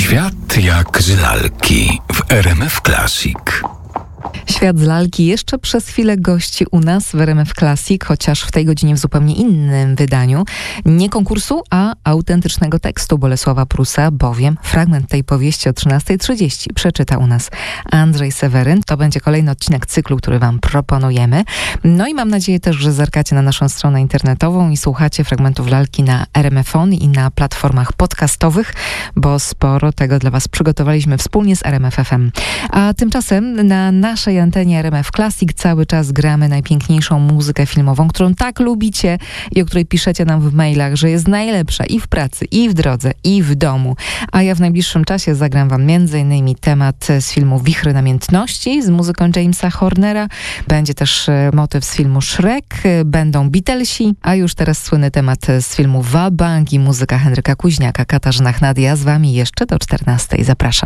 Świat jak z lalki w RMF Classic. Świat z lalki jeszcze przez chwilę gości u nas w RMF Classic, chociaż w tej godzinie w zupełnie innym wydaniu. Nie konkursu, a autentycznego tekstu Bolesława Prusa, bowiem fragment tej powieści o 13:30 przeczyta u nas Andrzej Seweryn. To będzie kolejny odcinek cyklu, który wam proponujemy. No i mam nadzieję też, że zerkacie na naszą stronę internetową i słuchacie fragmentów lalki na RMF-on i na platformach podcastowych, bo sporo tego dla was przygotowaliśmy wspólnie z RMF FM. A tymczasem na naszej antenie RMF Classic cały czas gramy najpiękniejszą muzykę filmową, którą tak lubicie i o której piszecie nam w mailach, że jest najlepsza i w pracy, i w drodze, i w domu. A ja w najbliższym czasie zagram wam m.in. temat z filmu Wichry Namiętności z muzyką Jamesa Hornera. Będzie też motyw z filmu Shrek, będą Beatlesi, a już teraz słynny temat z filmu Ва-Банк i muzyka Henryka Kuźniaka. Katarzyna Chnadia z wami jeszcze do 14:00. Zapraszam.